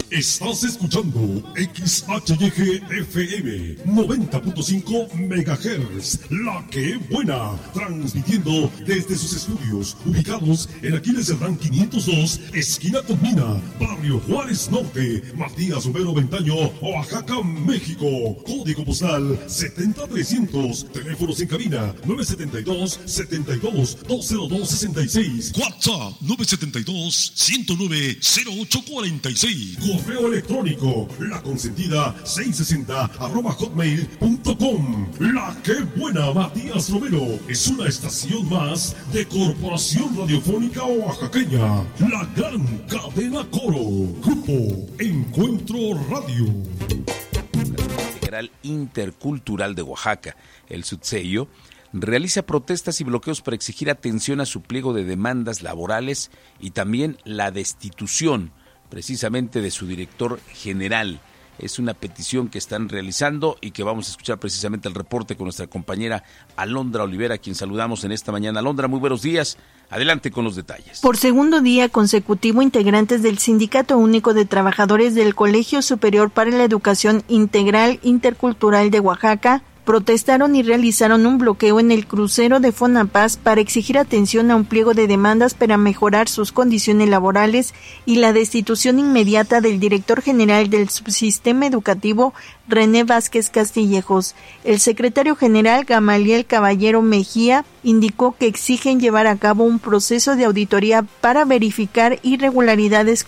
Estás escuchando XHYG-FM 90.5 MHz, La Que Buena, transmitiendo desde sus estudios ubicados en Aquiles Cerdán 502, esquina con Mina, Barrio Juárez Norte, Matías Romero Ventaño, Oaxaca, México. Código postal 70300, teléfonos en cabina 972-72-20266, WhatsApp 972-109-0846, correo electrónico laconsentida660@hotmail.com. La Que Buena, Matías Romero, es una estación más de Corporación Radiofónica Oaxaqueña, la gran cadena Coro, Grupo Encuentro Radio. Intercultural de Oaxaca, el SUTSEIO, realiza protestas y bloqueos para exigir atención a su pliego de demandas laborales y también la destitución precisamente de su director general. Es una petición que están realizando y que vamos a escuchar precisamente el reporte con nuestra compañera Alondra Olivera, a quien saludamos en esta mañana. Alondra, muy buenos días. Adelante con los detalles. Por segundo día consecutivo, integrantes del Sindicato Único de Trabajadores del Colegio Superior para la Educación Integral Intercultural de Oaxaca protestaron y realizaron un bloqueo en el crucero de Fonapaz para exigir atención a un pliego de demandas para mejorar sus condiciones laborales y la destitución inmediata del director general del subsistema educativo, René Vázquez Castillejos. El secretario general, Gamaliel Caballero Mejía, indicó que exigen llevar a cabo un proceso de auditoría para verificar irregularidades